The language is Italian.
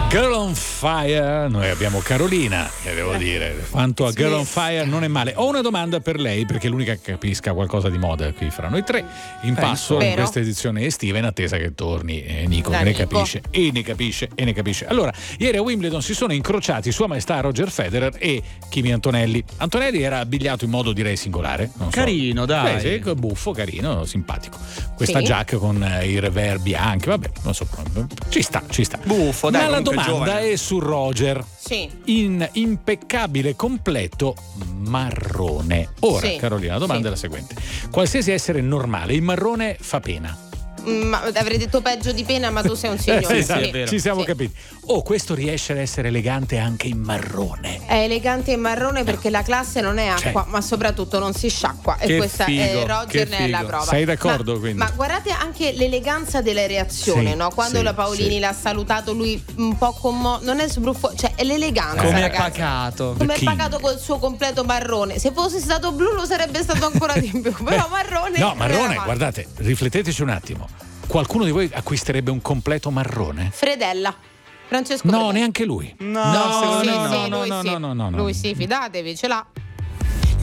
Girl on Fire, noi abbiamo Carolina, che devo dire, quanto a Girl on Fire non è male. Ho una domanda per lei, perché è l'unica che capisca qualcosa di moda qui fra noi tre, in passo in questa edizione estiva, in attesa che torni Nico, che ne capisce e ne capisce. Allora, ieri a Wimbledon si sono incrociati Sua Maestà Roger Federer e Kimi Antonelli. Antonelli era abbigliato in modo direi singolare, non carino, dai. Sì, buffo, carino, simpatico. Questa giacca con i revers bianchi, vabbè, non so, ci sta. Buffo, dai. Ma la domanda giovane. è su Roger. Sì. In impeccabile completo marrone. Ora, Carolina, la domanda è la seguente: qualsiasi essere normale, il marrone fa pena. Ma avrei detto peggio di pena, ma tu sei un signore. Esatto, ci siamo capiti. Questo riesce ad essere elegante anche in marrone. È elegante in marrone perché la classe non è acqua, ma soprattutto non si sciacqua. E questa è Roger ne è la prova. Sei d'accordo? Ma guardate anche l'eleganza della reazione, no? Quando la Paolini l'ha salutato, lui un po' commosso, non è sbruffo, cioè è l'eleganza. Come è pacato. Come è pacato col suo completo marrone. Se fosse stato blu lo sarebbe stato ancora di più. Però marrone. No, marrone, guardate, rifletteteci un attimo. Qualcuno di voi acquisterebbe un completo marrone? Fredella. Francesco No, Fredella. neanche lui. No, Lui sì, fidatevi, ce l'ha.